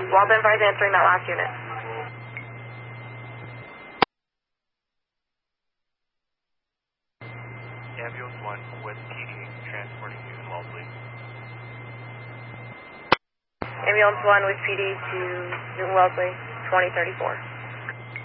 Walden 5 answering that last unit. Ambulance 1 with PD transporting Newton Wellesley. Ambulance 1 with PD to Newton Wellesley, 2034.